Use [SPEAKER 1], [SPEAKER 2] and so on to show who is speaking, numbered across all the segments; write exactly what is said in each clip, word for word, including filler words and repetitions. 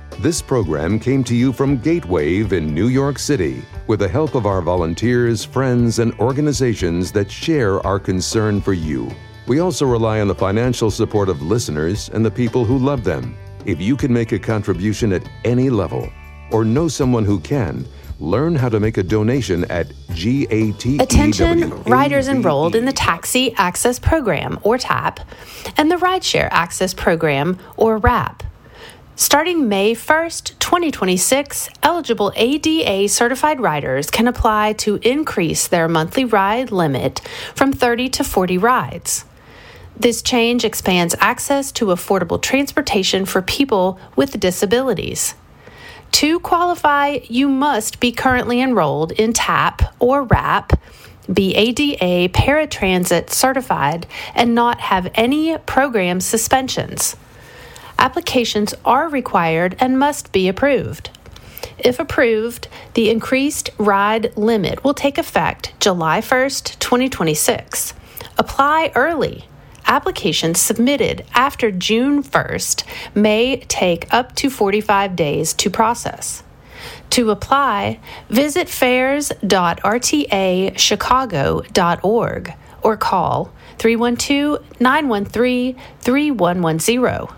[SPEAKER 1] This program came to you from Gatewave in New York City with the help of our volunteers, friends, and organizations that share our concern for you. We also rely on the financial support of listeners and the people who love them. If you can make a contribution at any level or know someone who can, learn how to make a donation at G A T E W.
[SPEAKER 2] Attention, riders enrolled in the Taxi Access Program, or TAP, and the Rideshare Access Program, or RAP. Starting May first, twenty twenty-six, eligible A D A-certified riders can apply to increase their monthly ride limit from thirty to forty rides. This change expands access to affordable transportation for people with disabilities. To qualify, you must be currently enrolled in TAP or RAP, be A D A paratransit certified, and not have any program suspensions. Applications are required and must be approved. If approved, the increased ride limit will take effect July first, twenty twenty-six. Apply early. Applications submitted after June first may take up to forty-five days to process. To apply, visit fares dot r t a chicago dot org or call three one two, nine one three, three one one zero.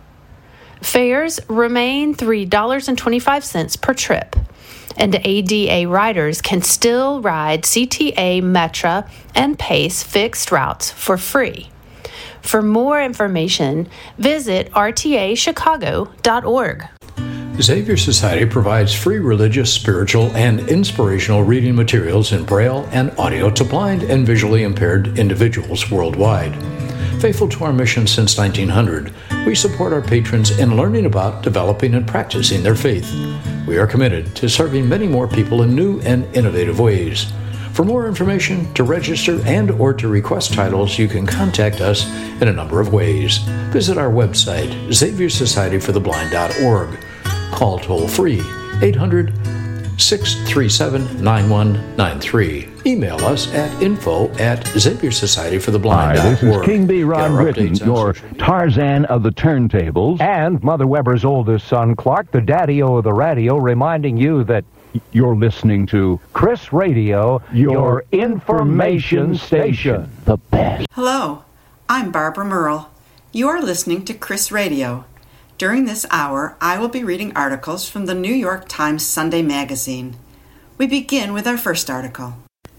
[SPEAKER 2] Fares remain three dollars and twenty-five cents per trip, and A D A riders can still ride C T A, Metra, and PACE fixed routes for free. For more information, visit r t a chicago dot org.
[SPEAKER 3] Xavier Society provides free religious, spiritual, and inspirational reading materials in Braille and audio to blind and visually impaired individuals worldwide. Faithful to our mission since nineteen hundred, we support our patrons in learning about, developing, and practicing their faith. We are committed to serving many more people in new and innovative ways. For more information, to register, and or to request titles, you can contact us in a number of ways. Visit our website, xavier society for the blind dot org. Call toll-free eight hundred, six three seven, nine one nine three. Email us at info at xavier society for the blind dot org.
[SPEAKER 4] Hi, this is King B. Ron Britton, your Tarzan of the turntables, and Mother Weber's oldest son, Clark, the daddy-o of the radio, reminding you that you're listening to Chris Radio, your, your information station. The best.
[SPEAKER 5] Hello, I'm Barbara Merle. You're listening to Chris Radio. During this hour, I will be reading articles from the New York Times Sunday Magazine. We begin with our first article.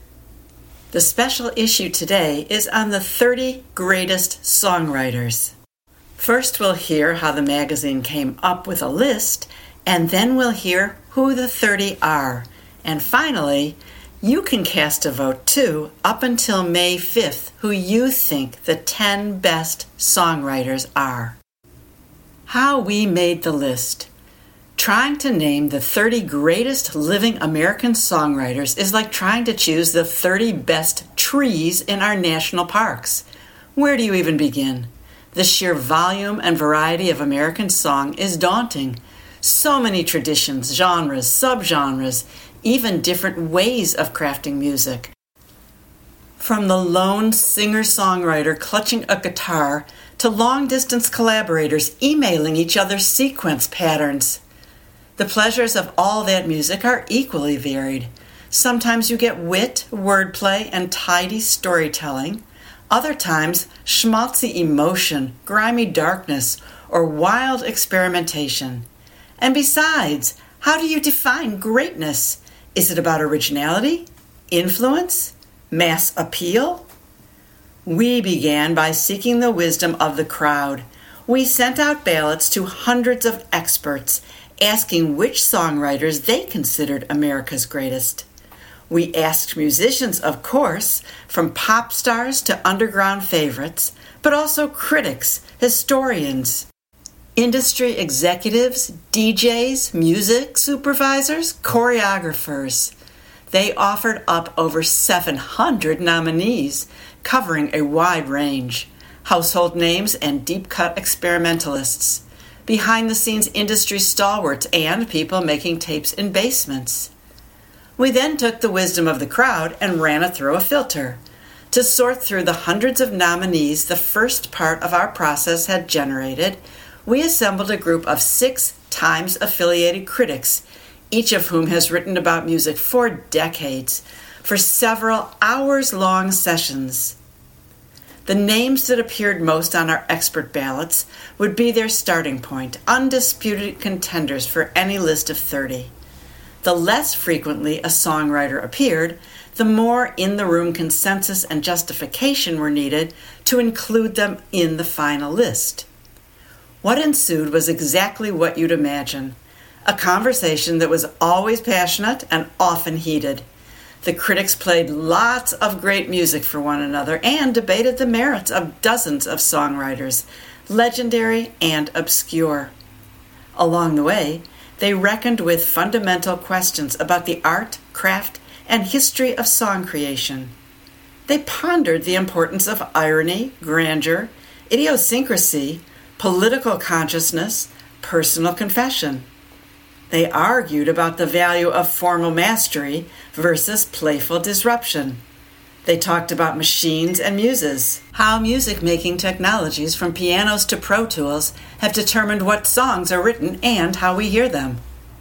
[SPEAKER 5] The special issue today is on the thirty greatest songwriters. First, we'll hear how the magazine came up with a list, and then we'll hear who the thirty are. And finally, you can cast a vote too up until May fifth who you think the ten best songwriters are. How we made the list. Trying to name the thirty greatest living American songwriters is like trying to choose the thirty best trees in our national parks. Where do you even begin? The sheer volume and variety of American song is daunting. So many traditions, genres, subgenres, even different ways of crafting music. From the lone singer-songwriter clutching a guitar to long-distance collaborators emailing each other sequence patterns. The pleasures of all that music are equally varied. Sometimes you get wit, wordplay, and tidy storytelling. Other times, schmaltzy emotion, grimy darkness, or wild experimentation. And besides, how do you define greatness? Is it about originality, influence, mass appeal? We began by seeking the wisdom of the crowd. We sent out ballots to hundreds of experts, asking which songwriters they considered America's greatest. We asked musicians, of course, from pop stars to underground favorites, but also critics, historians, industry executives, D Js, music supervisors, choreographers. They offered up over seven hundred nominees, covering a wide range. Household names and deep-cut experimentalists, behind-the-scenes industry stalwarts, and people making tapes in basements. We then took the wisdom of the crowd and ran it through a filter. To sort through the hundreds of nominees the first part of our process had generated, we assembled a group of six Times-affiliated critics, each of whom has written about music for decades, for several hours-long sessions. The names that appeared most on our expert ballots would be their starting point, undisputed contenders for any list of thirty. The less frequently a songwriter appeared, the more in-the-room consensus and justification were needed to include them in the final list. What ensued was exactly what you'd imagine, a conversation that was always passionate and often heated. The critics played lots of great music for one another and debated the merits of dozens of songwriters, legendary and obscure. Along the way, they reckoned with fundamental questions about the art, craft, and history of song creation. They pondered the importance of irony, grandeur, idiosyncrasy, political consciousness, personal confession. They argued about the value of formal mastery versus playful disruption. They talked about machines and muses, how music-making technologies from pianos to Pro Tools have determined what songs are written and how we hear them.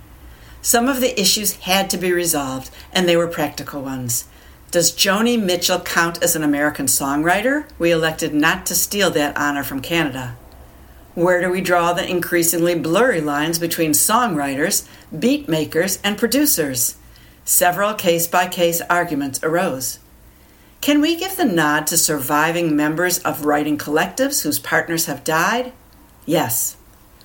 [SPEAKER 5] Some of the issues had to be resolved, and they were practical ones. Does Joni Mitchell count as an American songwriter? We elected not to steal that honor from Canada. Where do we draw the increasingly blurry lines between songwriters, beat makers, and producers? Several case-by-case arguments arose. Can we give the nod to surviving members of writing collectives whose partners have died? Yes.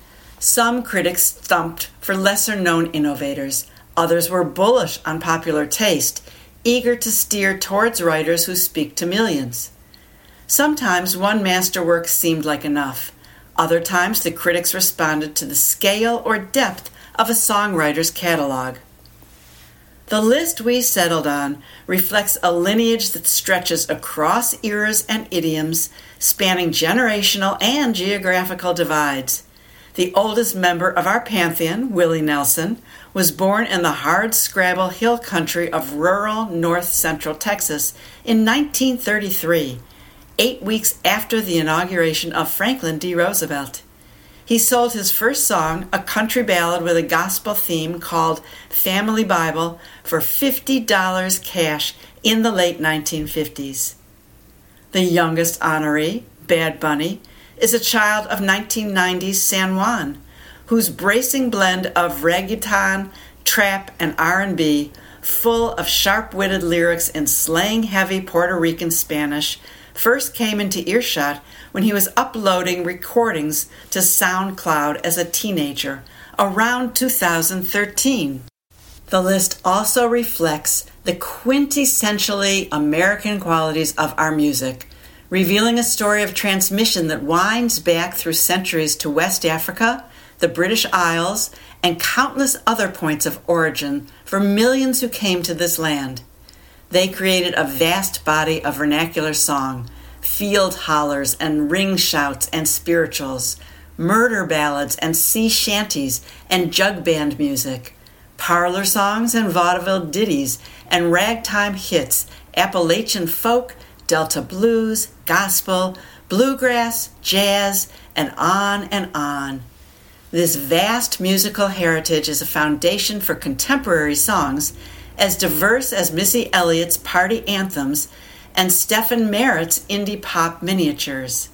[SPEAKER 5] Some critics stumped for lesser-known innovators. Others were bullish on popular taste, eager to steer towards writers who speak to millions. Sometimes one masterwork seemed like enough. Other times, the critics responded to the scale or depth of a songwriter's catalog. The list we settled on reflects a lineage that stretches across eras and idioms, spanning generational and geographical divides. The oldest member of our pantheon, Willie Nelson, was born in the hard-scrabble hill country of rural north-central Texas in nineteen thirty-three. Eight weeks after the inauguration of Franklin D. Roosevelt. He sold his first song, a country ballad with a gospel theme called Family Bible, for fifty dollars cash in the late nineteen fifties. The youngest honoree, Bad Bunny, is a child of nineteen nineties San Juan, whose bracing blend of reggaeton, trap, and R and B, full of sharp-witted lyrics in slang-heavy Puerto Rican Spanish, first came into earshot when he was uploading recordings to SoundCloud as a teenager, around two thousand thirteen. The list also reflects the quintessentially American qualities of our music, revealing a story of transmission that winds back through centuries to West Africa, the British Isles, and countless other points of origin for millions who came to this land. They created a vast body of vernacular song, field hollers and ring shouts and spirituals, murder ballads and sea shanties and jug band music, parlor songs and vaudeville ditties and ragtime hits, Appalachian folk, Delta blues, gospel, bluegrass, jazz, and on and on. This vast musical heritage is a foundation for contemporary songs as diverse as Missy Elliott's party anthems and Stephen Merritt's indie pop miniatures.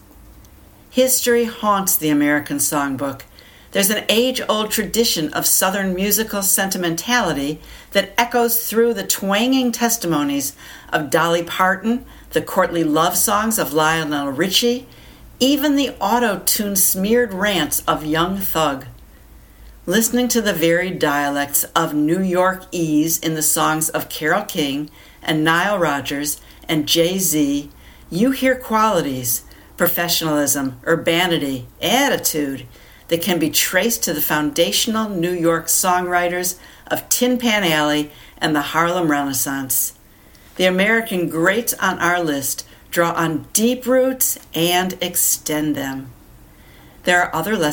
[SPEAKER 5] History haunts the American songbook. There's an age-old tradition of Southern musical sentimentality that echoes through the twanging testimonies of Dolly Parton, the courtly love songs of Lionel Richie, even the auto-tune smeared rants of Young Thug. Listening to the varied dialects of New York-ese in the songs of Carole King and Nile Rodgers and Jay-Z, you hear qualities, professionalism, urbanity, attitude that can be traced to the foundational New York songwriters of Tin Pan Alley and the Harlem Renaissance. The American greats on our list draw on deep roots and extend them. There are other lessons